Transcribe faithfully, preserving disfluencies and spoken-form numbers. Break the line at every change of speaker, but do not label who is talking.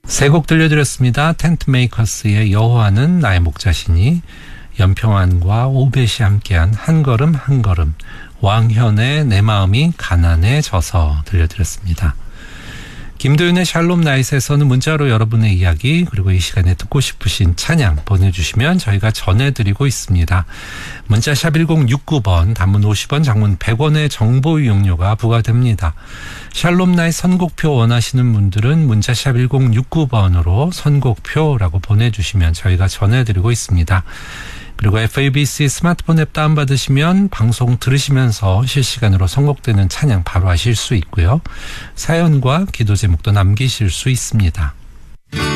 세 곡 들려드렸습니다. 텐트메이커스의 여호와는 나의 목자시니, 연평안과 오벳이 함께한 한 걸음 한 걸음, 왕현의 내 마음이 가난해져서 들려드렸습니다. 김도윤의 샬롬 나잇에서는 문자로 여러분의 이야기 그리고 이 시간에 듣고 싶으신 찬양 보내주시면 저희가 전해드리고 있습니다. 문자 샵 일공육구 번, 단문 오십 원, 장문 백 원의 정보 이용료가 부과됩니다. 샬롬 나잇 선곡표 원하시는 분들은 문자 샵 일공육구 번으로 선곡표라고 보내주시면 저희가 전해드리고 있습니다. 그리고 에프에이비씨 스마트폰 앱 다운받으시면 방송 들으시면서 실시간으로 선곡되는 찬양 바로 아실 수 있고요. 사연과 기도 제목도 남기실 수 있습니다.